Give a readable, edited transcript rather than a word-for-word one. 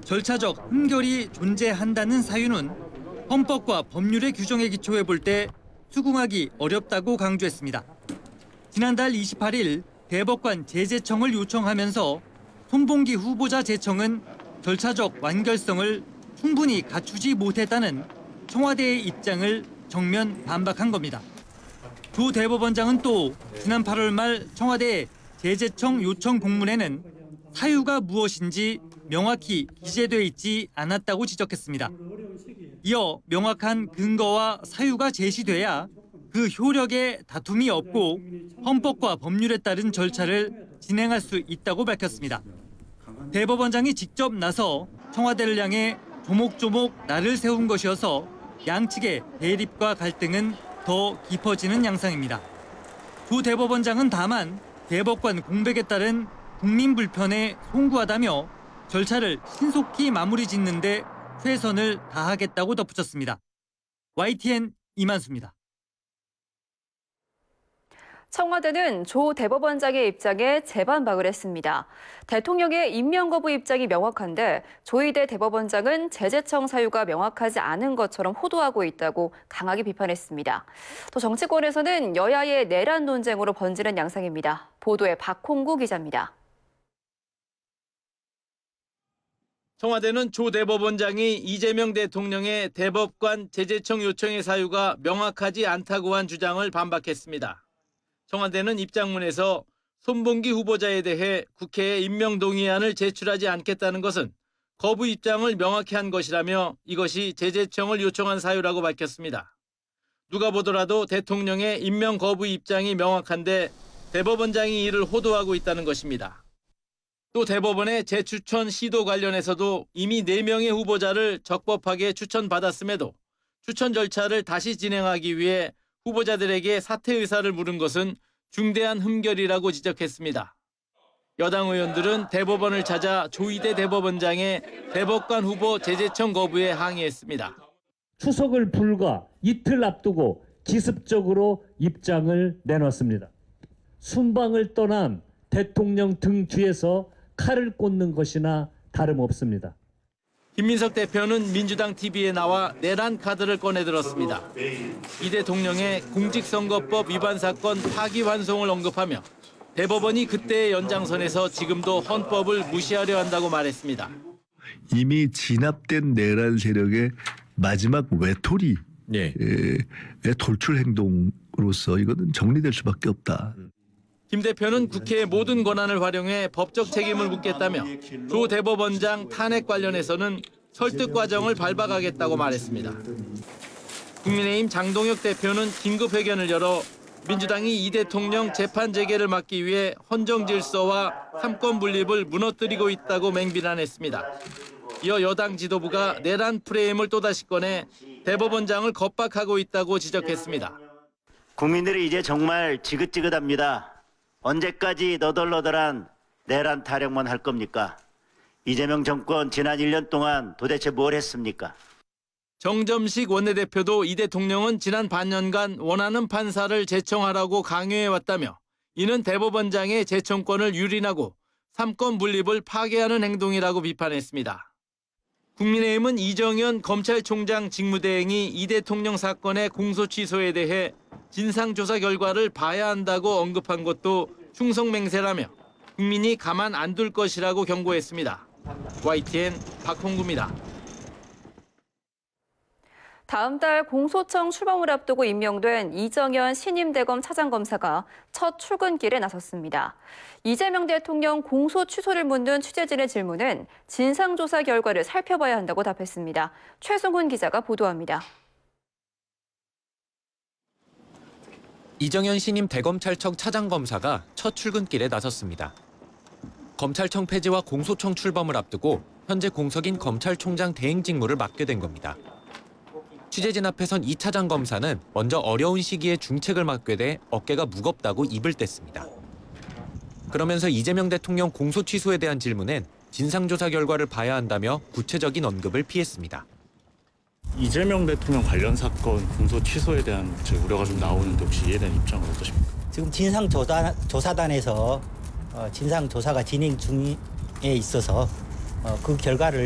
절차적 흠결이 존재한다는 사유는 헌법과 법률의 규정에 기초해 볼 때 수긍하기 어렵다고 강조했습니다. 지난달 28일 대법관 재제청을 요청하면서 손봉기 후보자 제청은 절차적 완결성을 충분히 갖추지 못했다는 청와대의 입장을 정면 반박한 겁니다. 조 대법원장은 또 지난 8월 말 청와대 재제청 요청 공문에는 사유가 무엇인지 명확히 기재돼 있지 않았다고 지적했습니다. 이어 명확한 근거와 사유가 제시돼야 그 효력에 다툼이 없고 헌법과 법률에 따른 절차를 진행할 수 있다고 밝혔습니다. 대법원장이 직접 나서 청와대를 향해 조목조목 날을 세운 것이어서 양측의 대립과 갈등은 더 깊어지는 양상입니다. 조 대법원장은 다만 대법관 공백에 따른 국민 불편에 송구하다며 절차를 신속히 마무리 짓는 데 최선을 다하겠다고 덧붙였습니다. YTN 이만수입니다. 청와대는 조 대법원장의 입장에 재반박을 했습니다. 대통령의 임명 거부 입장이 명확한데 조희대 대법원장은 재제청 사유가 명확하지 않은 것처럼 호도하고 있다고 강하게 비판했습니다. 또 정치권에서는 여야의 내란 논쟁으로 번지는 양상입니다. 보도에 박홍구 기자입니다. 청와대는 조 대법원장이 이재명 대통령의 대법관 재제청 요청의 사유가 명확하지 않다고 한 주장을 반박했습니다. 청와대는 입장문에서 손봉기 후보자에 대해 국회에 임명 동의안을 제출하지 않겠다는 것은 거부 입장을 명확히 한 것이라며 이것이 재제청을 요청한 사유라고 밝혔습니다. 누가 보더라도 대통령의 임명 거부 입장이 명확한데 대법원장이 이를 호도하고 있다는 것입니다. 또 대법원의 재추천 시도 관련해서도 이미 4명의 후보자를 적법하게 추천받았음에도 추천 절차를 다시 진행하기 위해 후보자들에게 사퇴 의사를 물은 것은 중대한 흠결이라고 지적했습니다. 여당 의원들은 대법원을 찾아 조희대 대법원장의 대법관 후보 재제청 거부에 항의했습니다. 추석을 불과 이틀 앞두고 기습적으로 입장을 내놨습니다. 순방을 떠난 대통령 등 뒤에서 칼을 꽂는 것이나 다름없습니다. 김민석 대표는 민주당 TV에 나와 내란 카드를 꺼내들었습니다. 이 대통령의 공직선거법 위반 사건 파기환송을 언급하며 대법원이 그때의 연장선에서 지금도 헌법을 무시하려 한다고 말했습니다. 이미 진압된 내란 세력의 마지막 외톨이, 돌출 행동으로서 이거는 정리될 수밖에 없다. 김 대표는 국회의 모든 권한을 활용해 법적 책임을 묻겠다며 조 대법원장 탄핵 관련해서는 설득 과정을 밟아가겠다고 말했습니다. 국민의힘 장동혁 대표는 긴급회견을 열어 민주당이 이 대통령 재판 재개를 막기 위해 헌정 질서와 삼권 분립을 무너뜨리고 있다고 맹비난했습니다. 이어 여당 지도부가 내란 프레임을 또다시 꺼내 대법원장을 겁박하고 있다고 지적했습니다. 국민들이 이제 정말 지긋지긋합니다. 언제까지 너덜너덜한 내란 타령만 할 겁니까? 이재명 정권 지난 1년 동안 도대체 뭘 했습니까? 정점식 원내대표도 이 대통령은 지난 반년간 원하는 판사를 제청하라고 강요해왔다며 이는 대법원장의 제청권을 유린하고 삼권 분립을 파괴하는 행동이라고 비판했습니다. 국민의힘은 이정현 검찰총장 직무대행이 이 대통령 사건의 공소 취소에 대해 진상조사 결과를 봐야 한다고 언급한 것도 충성맹세라며 국민이 가만 안 둘 것이라고 경고했습니다. YTN 박홍구입니다. 다음 달 공소청 출범을 앞두고 임명된 이정현 신임 대검 차장검사가 첫 출근길에 나섰습니다. 이재명 대통령 공소 취소를 묻는 취재진의 질문은 진상조사 결과를 살펴봐야 한다고 답했습니다. 최승훈 기자가 보도합니다. 이정현 신임 대검찰청 차장검사가 첫 출근길에 나섰습니다. 검찰청 폐지와 공소청 출범을 앞두고 현재 공석인 검찰총장 대행 직무를 맡게 된 겁니다. 취재진 앞에선 이 차장검사는 먼저 어려운 시기에 중책을 맡게 돼 어깨가 무겁다고 입을 뗐습니다. 그러면서 이재명 대통령 공소 취소에 대한 질문엔 진상조사 결과를 봐야 한다며 구체적인 언급을 피했습니다. 이재명 대통령 관련 사건 공소 취소에 대한 우려가 좀 나오는데 혹시 이에 대한 입장은 어떠십니까? 지금 진상조사단에서 진상조사가 진행 중에 있어서 그 결과를